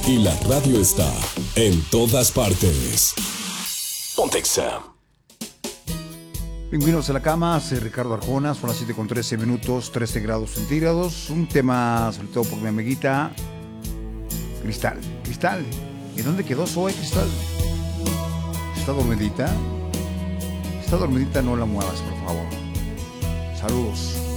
Y la radio está en todas partes. Pontexa. Pingüinos de la cama, soy Ricardo Arjona, son las 7:13 minutos, 13 grados centígrados. Un tema sobre todo por mi amiguita Cristal. Cristal, ¿y dónde quedó Zoe, Cristal? ¿Está dormidita? Está dormidita, no la muevas, por favor. Saludos.